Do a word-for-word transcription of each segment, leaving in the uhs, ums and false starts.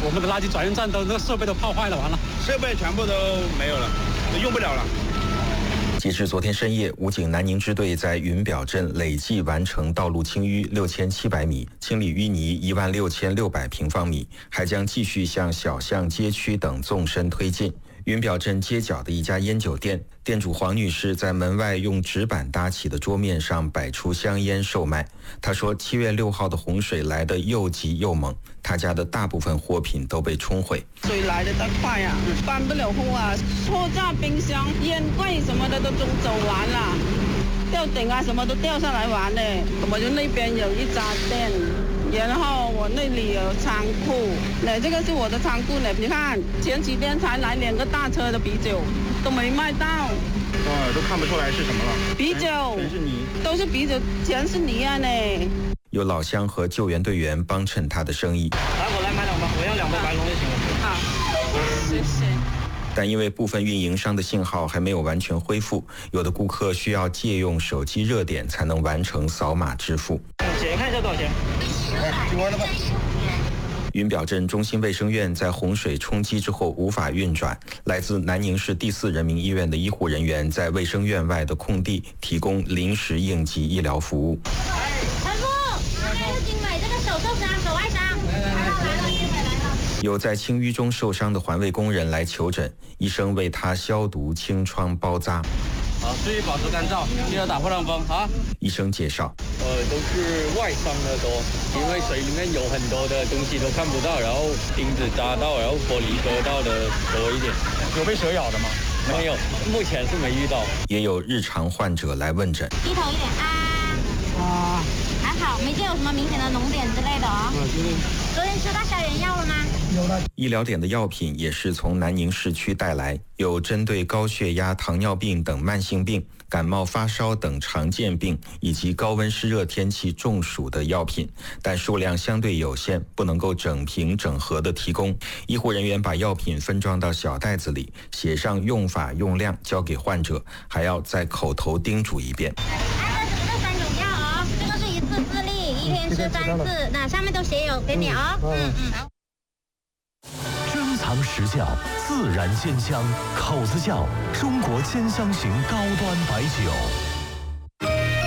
我们的垃圾转运站都那个设备都泡坏了，完了， 设备全部都没有了，都用不了了。 截至昨天深夜，武警南宁支队在云表镇累计完成道路清淤六千七百米，清理淤泥一万六千六百平方米，还将继续向小巷、街区等纵深推进。云表镇街角的一家烟酒店，店主黄女士在门外用纸板搭起的桌面上摆出香烟售卖。她说，七月六号的洪水来得又急又猛，她家的大部分货品都被冲毁。 水来得太快呀、啊，搬不了货啊，货架、冰箱、烟柜什么的都都走完了，吊顶啊什么都掉下来完了。我们就那边有一家店。然后我那里有仓库，那这个是我的仓库呢。你看前几天才来两个大车的啤酒，都没卖到， 哇，都看不出来是什么了。 啤酒全是泥， 都是啤酒，全是泥啊呢。 有老乡和救援队员帮衬他的生意。 来，我来买两包，我要两杯白龙就行了。 好，谢谢。 但因为部分运营商的信号还没有完全恢复，有的顾客需要借用手机热点才能完成扫码支付。 姐姐看一下多少钱？ 听完了吧？ 云表镇中心卫生院在洪水冲击之后无法运转，来自南宁市第四人民医院的医护人员在卫生院外的空地提供临时应急医疗服务。 陈父，来是精美，这个手受伤，手外伤。 有在清淤中受伤的环卫工人来求诊，医生为他消毒、清创、包扎。 好，注意保持干燥，记得打破浪风啊！ 医生介绍， 呃，都是外伤的多，因为水里面有很多的东西都看不到，然后钉子扎到，然后玻璃割到的多一点。 有被蛇咬的吗？ 没有，目前是没遇到。 也有日常患者来问诊。 低头一点啊，啊，还好，没见有什么明显的脓点之类的哦。昨天吃到消炎药了吗？ 有了。医疗点的药品也是从南宁市区带来，有针对高血压、糖尿病等慢性病、感冒发烧等常见病以及高温湿热天气中暑的药品，但数量相对有限，不能够整瓶整盒的提供。医护人员把药品分装到小袋子里，写上用法用量，交给患者，还要再口头叮嘱一遍。 这是三种药哦，这个是一次自立，一天吃三次，那上面都写有给你哦。嗯嗯。 珍藏实窖，自然鲜香，口子窖，中国兼香型高端白酒。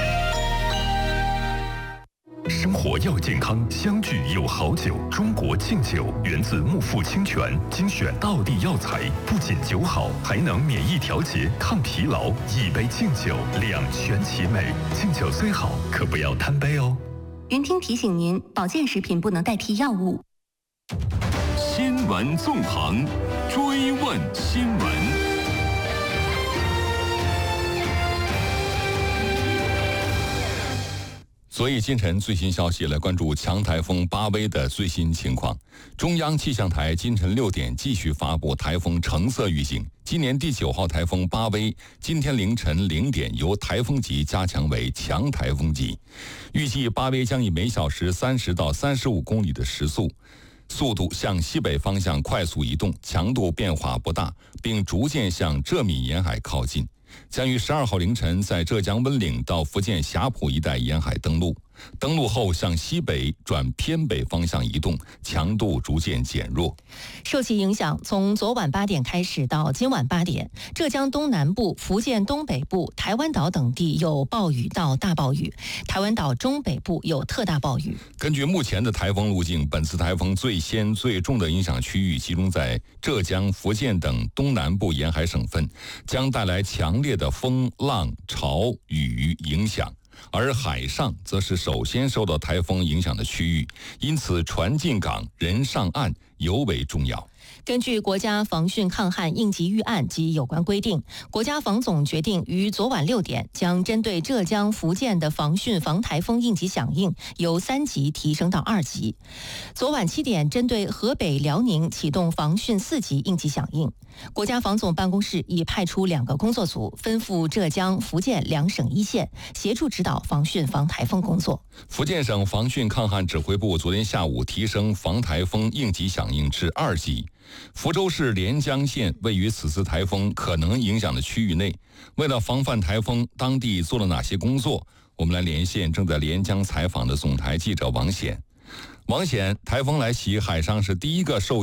生活要健康，相聚有好酒。中国敬酒源自木富清泉，精选道地药材，不仅酒好，还能免疫调节、抗疲劳。一杯敬酒，两全其美。敬酒虽好，可不要贪杯哦。 云听提醒您，保健食品不能代替药物。 新闻纵横，追问新闻。 所以今晨最新消息，来关注强台风巴威的最新情况。中央气象台今晨六点继续发布台风橙色预警。今年第九号台风巴威今天凌晨零点由台风级加强为强台风级，预计巴威将以每小时三十到三十五公里的时速速度向西北方向快速移动，强度变化不大，并逐渐向浙闽沿海靠近，将于十二号凌晨在浙江温岭到福建霞浦一带沿海登陆，登陆后向西北转偏北方向移动，强度逐渐减弱。 受其影响，从昨晚八点开始到今晚八点，浙江东南部、福建东北部、台湾岛等地有暴雨到大暴雨，台湾岛中北部有特大暴雨。 根据目前的台风路径，本次台风最先最重的影响区域集中在浙江、福建等东南部沿海省份，将带来强烈的风浪、潮、雨影响。而海上则是首先受到台风影响的区域，因此船进港、人上岸尤为重要。 根据国家防汛抗旱应急预案及有关规定，国家防总决定于昨晚六点将针对浙江、福建的防汛防台风应急响应由三级提升到二级。昨晚七点，针对河北、辽宁启动防汛四级应急响应。国家防总办公室已派出两个工作组，分赴浙江、福建两省一线，协助指导防汛防台风工作。 福建省防汛抗旱指挥部昨天下午提升防台风应急响应至二级。福州市连江县位于此次台风可能影响的区域内，为了防范台风，当地做了哪些工作？我们来连线正在连江采访的总台记者王显。王显，台风来袭，海上是第一个受